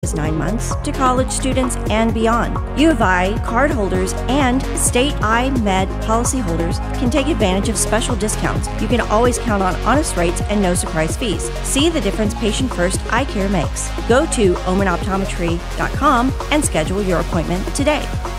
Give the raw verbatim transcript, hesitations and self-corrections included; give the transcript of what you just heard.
is nine months to college students and beyond. U of I cardholders and state iMed policyholders can take advantage of special discounts. You can always count on honest rates and no surprise fees. See the difference Patient First Eye Care makes. Go to omen optometry dot com and schedule your appointment today.